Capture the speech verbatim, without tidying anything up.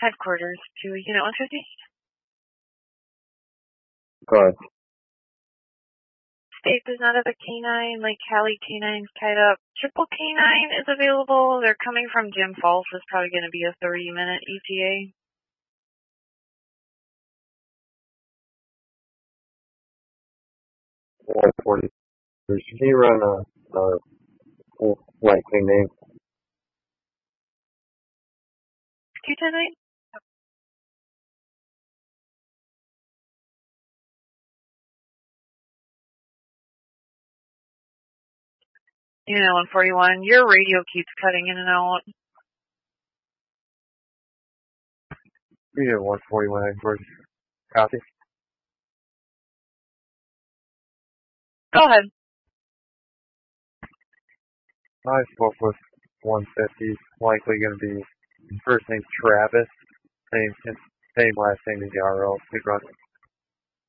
Headquarters to Unit one fifty. Go ahead. State does not have a canine. Lake Cali canine's tied up. Triple canine is available. They're coming from Jim Falls. It's probably going to be a thirty minute E T A. one forty. Can you run a, a likely name? two ten nine? Unit one forty-one, your radio keeps cutting in and out. Unit one forty-one, headquarters. Copy. Go ahead. I spoke with one fifty. Likely going to be, first name's Travis. Same, same last name as Yarrow. Big run.